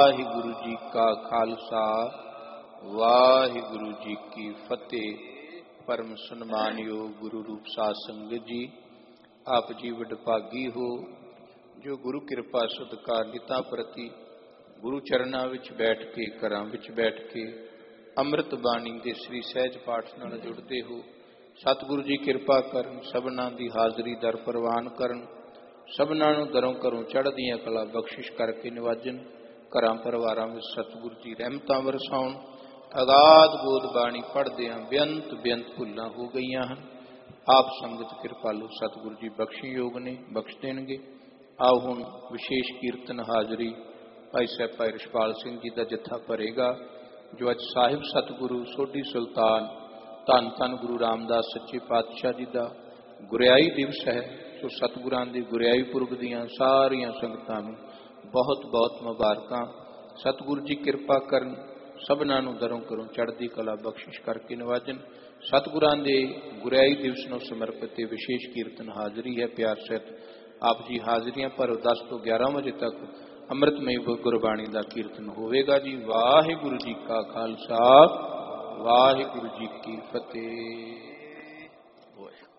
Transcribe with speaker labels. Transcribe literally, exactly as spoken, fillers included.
Speaker 1: ਵਾਹਿਗੁਰੂ ਜੀ ਕਾ ਖਾਲਸਾ ਵਾਹਿਗੁਰੂ ਜੀ ਕੀ ਫਤਿਹ। ਪਰਮ ਸਨਮਾਨਯੋਗ ਗੁਰੂ ਰੂਪ ਸਾਧ ਸੰਗਤ ਜੀ, ਆਪ ਜੀ ਵਡਭਾਗੀ ਹੋ ਜੋ ਗੁਰੂ ਕਿਰਪਾ ਸਤਿਕਾਰ ਲਿਤਾ ਪ੍ਰਤੀ ਗੁਰੂ ਚਰਨਾਂ ਵਿੱਚ ਬੈਠ ਕੇ, ਘਰਾਂ ਵਿੱਚ ਬੈਠ ਕੇ ਅੰਮ੍ਰਿਤ ਬਾਣੀ ਦੇ ਸ੍ਰੀ ਸਹਿਜ ਪਾਠ ਨਾਲ ਜੁੜਦੇ ਹੋ। ਸਤਿਗੁਰੂ ਜੀ ਕਿਰਪਾ ਕਰਨ, ਸਭਨਾਂ ਦੀ ਹਾਜ਼ਰੀ ਦਰ ਪ੍ਰਵਾਨ ਕਰਨ, ਸਭਨਾਂ ਨੂੰ ਦਰੋਂ ਘਰੋਂ ਚੜ੍ਹਦੀਆਂ ਕਲਾ ਬਖਸ਼ਿਸ਼ ਕਰਕੇ ਨਿਵਾਜਣ। ਘਰਾਂ ਪਰਿਵਾਰਾਂ ਵਿੱਚ ਸਤਿਗੁਰੂ ਜੀ ਰਹਿਮਤਾਂ ਵਰਸਾਉਣ। ਅਗਾਧ ਬੋਧ ਬਾਣੀ ਪੜ੍ਹਦਿਆਂ ਬੇਅੰਤ ਬੇਅੰਤ ਭੁੱਲਾਂ ਹੋ ਗਈਆਂ ਹਨ। ਆਪ ਸੰਗਤ ਕਿਰਪਾਲੂ ਸਤਿਗੁਰੂ ਜੀ ਬਖਸ਼ਣਯੋਗ ਨੇ, ਬਖਸ਼ ਦੇਣਗੇ। ਆਓ ਹੁਣ ਵਿਸ਼ੇਸ਼ ਕੀਰਤਨ ਹਾਜ਼ਰੀ ਭਾਈ ਸਾਹਿਬ ਭਾਈ ਰਿਸ਼ਪਾਲ ਸਿੰਘ ਜੀ ਦਾ ਜੱਥਾ ਭਰੇਗਾ, ਜੋ ਅੱਜ ਸਾਹਿਬ ਸਤਿਗੁਰੂ ਸੋਢੀ ਸੁਲਤਾਨ ਧੰਨ ਧੰਨ ਗੁਰੂ ਰਾਮਦਾਸ ਸੱਚੇ ਪਾਤਸ਼ਾਹ ਜੀ ਦਾ ਗੁਰਿਆਈ ਦਿਵਸ ਹੈ। ਸੋ ਸਤਿਗੁਰਾਂ ਦੀ ਗੁਰਿਆਈ ਪੁਰਬ ਦੀਆਂ ਸਾਰੀਆਂ ਸੰਗਤਾਂ ਨੂੰ ਬਹੁਤ ਬਹੁਤ ਮੁਬਾਰਕਾਂ। ਸਤਿਗੁਰੂ ਜੀ ਕਿਰਪਾ ਕਰਨ, ਸਭਨਾਂ ਨੂੰ ਦਰੋਂ ਘਰੋਂ ਚੜ੍ਹਦੀ ਕਲਾ ਬਖਸ਼ਿਸ਼ ਕਰਕੇ ਨਿਵਾਜਣ। ਸਤਿਗੁਰਾਂ ਦੇ ਗੁਰਿਆਈ ਦਿਵਸ ਨੂੰ ਸਮਰਪਿਤ ਇਹ ਵਿਸ਼ੇਸ਼ ਕੀਰਤਨ ਹਾਜ਼ਰੀ ਹੈ। ਪਿਆਰ ਸਹਿਤ ਆਪ ਜੀ ਹਾਜ਼ਰੀਆਂ ਭਰੋ। ਦਸ ਤੋਂ ਗਿਆਰਾਂ ਵਜੇ ਤੱਕ ਅੰਮ੍ਰਿਤਮਈ ਗੁਰਬਾਣੀ ਦਾ ਕੀਰਤਨ ਹੋਵੇਗਾ ਜੀ। ਵਾਹਿਗੁਰੂ ਜੀ ਕਾ ਖਾਲਸਾ ਵਾਹਿਗੁਰੂ ਜੀ ਕੀ ਫਤਿਹ।